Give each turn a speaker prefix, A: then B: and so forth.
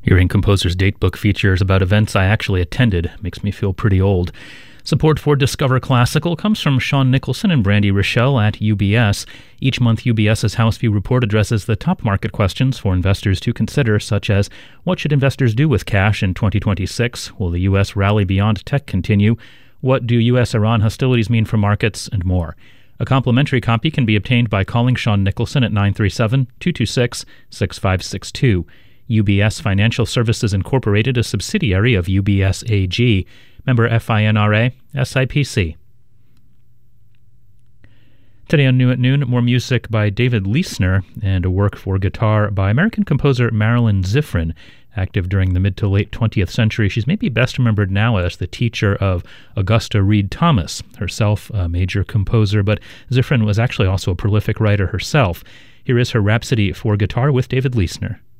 A: Hearing Composer's Datebook features about events I actually attended makes me feel pretty old. Support for Discover Classical comes from Sean Nicholson and Brandy Rochelle at UBS. Each month, UBS's House View Report addresses the top market questions for investors to consider, such as what should investors do with cash in 2026? Will the U.S. rally beyond tech continue? What do U.S.-Iran hostilities mean for markets? And more. A complimentary copy can be obtained by calling Sean Nicholson at 937-226-6562. UBS Financial Services Incorporated, a subsidiary of UBS AG. Member FINRA, SIPC. Today on New at Noon, more music by David Leisner and a work for guitar by American composer Marilyn Zifrin. Active during the mid to late 20th century, she's maybe best remembered now as the teacher of Augusta Reed Thomas, herself a major composer, but Zifrin was actually also a prolific writer herself. Here is her Rhapsody for guitar with David Leisner.